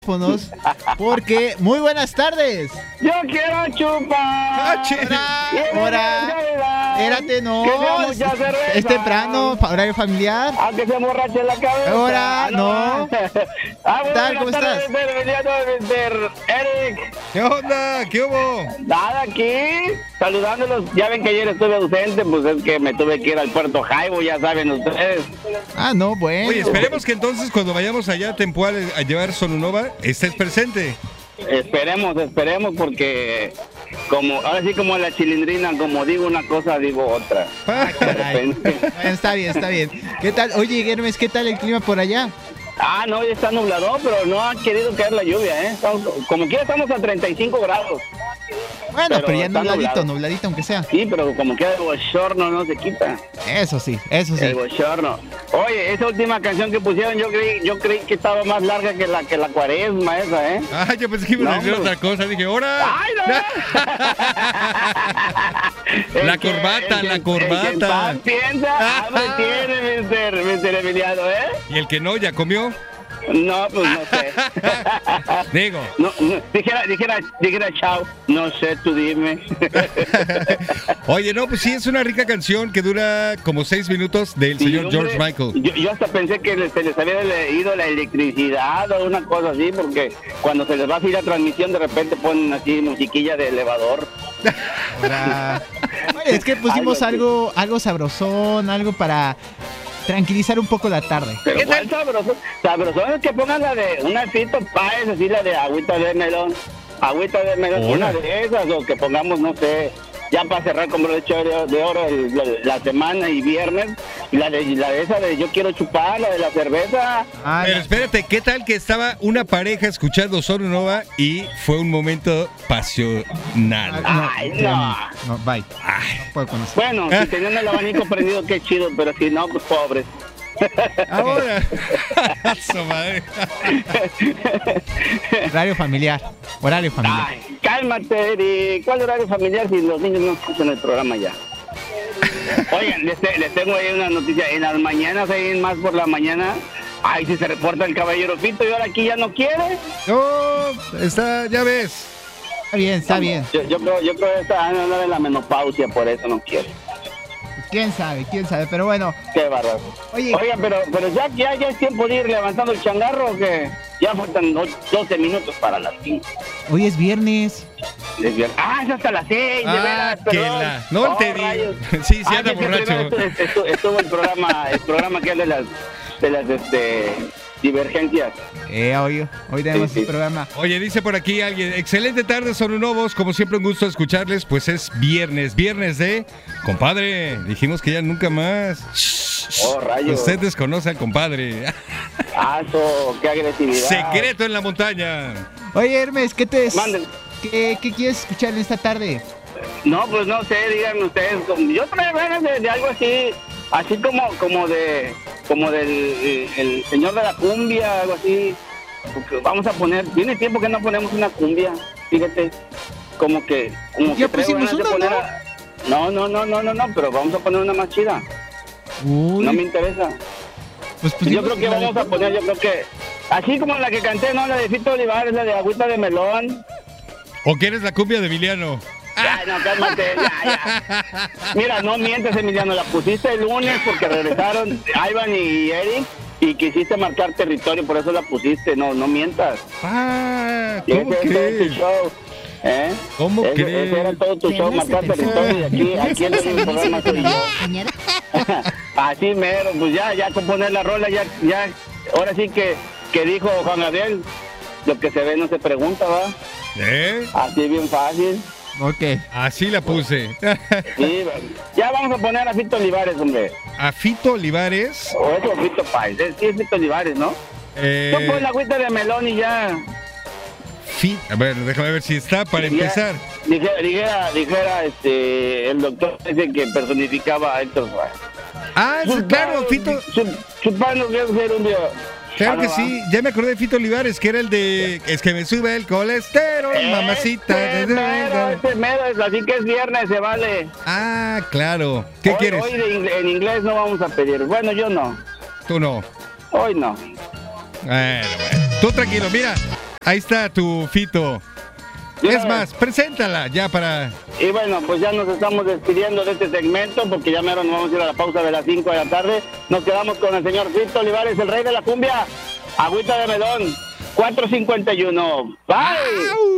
Porque muy buenas tardes. Yo quiero chupar. Ahora, espérate, no. Es temprano, horario familiar. Aunque se emborrache la cabeza. Ahora, no. ¿Qué tal? ¿Cómo estás? Eric. ¿Qué onda? ¿Qué hubo? Nada, aquí saludándolos. Ya ven que ayer estuve ausente, pues es que me tuve que ir al Puerto Jaibo, ya saben ustedes. Ah, no, bueno. Oye, esperemos que entonces cuando vayamos allá a Tempoal a llevar Sonunova, estés presente. Esperemos, porque ahora sí como la chilindrina, como digo una cosa, digo otra. Caray. Está bien. ¿Qué tal? Oye, Hermes, ¿qué tal el clima por allá? Ah, no, ya está nublado, pero no ha querido caer la lluvia, ¿eh? Como quiera estamos a 35 grados. Bueno, pero ya nubladito aunque sea. Sí, pero como queda el bochorno no se quita. Eso sí. El bochorno. Oye, esa última canción que pusieron, yo creí que estaba más larga que la cuaresma esa, ¿eh? Ah, yo pensé que iba a decir otra cosa, dije, ¡hora! ¡Ay, no! La corbata. El que piensa, hambre tiene, Mr. Emiliano, ¿eh? ¿Y el que no, ya comió? No, pues no sé. Digo. No, dijera chao. No sé, tú dime. Oye, no, pues sí, es una rica canción que dura como 6 minutos del señor George Michael. Yo hasta pensé que se les había ido la electricidad o una cosa así, porque cuando se les va a ir la transmisión, de repente ponen así musiquilla de elevador. Oye, es que pusimos algo sabrosón, algo para tranquilizar un poco la tarde. Pero ¿qué tal sabroso? Sabrosón es que pongan la de una Fito Páez, así la de agüita de melón, una de esas, o que pongamos, no sé, ya para cerrar con broche de oro la semana y viernes, la de esa de yo quiero chupar, la de la cerveza. Pero espérate, ¿qué tal que estaba una pareja escuchando Sonunova y fue un momento pasional? No, bye. No puedo conocer. Bueno, si tenían el abanico prendido, qué chido, pero si no, pues pobres. Ahora. Horario familiar. Ay, cálmate, Eric. ¿Cuál horario familiar si los niños no escuchan el programa ya? Oigan, les tengo ahí una noticia. En las mañanas, ahí más por la mañana, ay, si se reporta el caballero Fito y ahora aquí ya no quiere. No, ya ves. Está bien. Yo creo que está en la menopausia, por eso no quiere. ¿Quién sabe? Pero bueno. Qué bárbaro. Oigan, pero ya es tiempo de ir levantando el changarro, que ya faltan 12 minutos para las 5. Hoy es viernes. Ah, es hasta las 6, de veras, perdón. No te digo. Sí, anda borracho. Estuvo el programa que es de las divergencias. Hoy tenemos el programa. Oye, dice por aquí alguien, excelente tarde, Sonunovos, como siempre un gusto escucharles, pues es viernes de compadre, dijimos que ya nunca más. Rayos. Usted desconoce al compadre. Qué agresividad. Secreto en la montaña. Oye, Hermes, ¿qué quieres escuchar en esta tarde? No, pues no sé, díganme ustedes, yo traigo ganas de algo así como del el señor de la cumbia, algo así. Porque vamos a poner, tiene tiempo que no ponemos una cumbia, fíjate, ya pusimos una, No, pero vamos a poner una más chida. Uy. No me interesa. Pues yo creo que vamos a poner, así como la que canté, ¿no? La de Fito Olivares, la de agüita de melón. ¿O quieres la cumbia de Emiliano? Ya, no, cálmate, ya. Mira, no mientes, Emiliano, la pusiste el lunes porque regresaron Ivan y Eric y quisiste marcar territorio, por eso la pusiste, no mientas. ¿Cómo crees? ¿Cómo crees? Ese era todo tu show, marcar territorio, y aquí en el programa soy yo. Así mero, pues ya componer la rola, ya, ahora sí que dijo Juan Gabriel, lo que se ve no se pregunta, ¿va? Así bien fácil. Ok. Así la puse. Sí, ya vamos a poner a Fito Olivares, hombre. ¿A Fito Olivares? O eso, Fito Páez. Sí, es Fito Olivares, ¿no? Tú pon la agüita de melón y ya. A ver, déjame ver si está para empezar. Dijera el doctor ese que personificaba a Héctor Suárez. Claro, Fito. Chupando quiero ser un día. Claro que sí, ya me acordé de Fito Olivares, que era el de es que me sube el colesterol, mamacita. Ese mero, así que es viernes, se vale. Claro. ¿Qué quieres? Hoy en inglés no vamos a pedir. Bueno, yo no. Tú no. Hoy no. Bueno. Tú tranquilo, mira. Ahí está tu Fito. Es más, preséntala ya para... Y bueno, pues ya nos estamos despidiendo de este segmento porque ya mero nos vamos a ir a la pausa de las 5 de la tarde. Nos quedamos con el señor Fito Olivares, el rey de la cumbia. Agüita de melón, 451. Bye.